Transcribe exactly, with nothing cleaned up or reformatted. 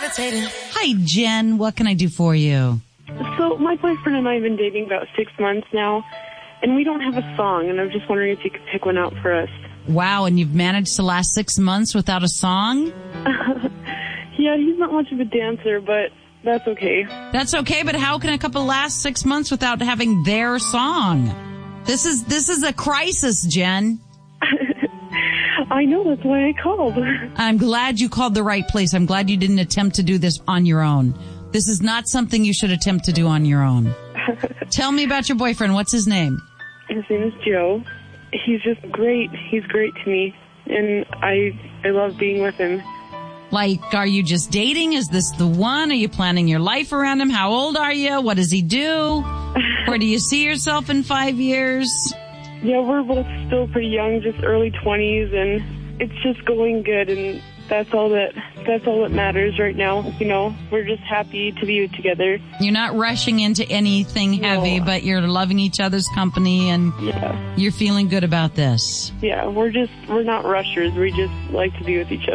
levitating. Hi, Jen. What can I do for you? So my boyfriend and I have been dating about six months now, and we don't have a song, and I'm just wondering if you could pick one out for us. Wow, and you've managed to last six months without a song? Yeah, he's not much of a dancer, but that's okay. That's okay, but how can a couple last six months without having their song? This is this is a crisis, Jen. I know, that's why I called. I'm glad you called the right place. I'm glad you didn't attempt to do this on your own. This is not something you should attempt to do on your own. Tell me about your boyfriend. What's his name? His name is Joe. He's just great. He's great to me, and I I love being with him. Like, are you just dating? Is this the one? Are you planning your life around him? How old are you? What does he do? Where do you see yourself in five years? Yeah, we're both still pretty young, just early twenties, and it's just going good, and that's all that that's all that matters right now. You know, we're just happy to be together. You're not rushing into anything heavy, No. but you're loving each other's company, and Yeah. you're feeling good about this. Yeah, we're just we're not rushers. We just like to be with each other.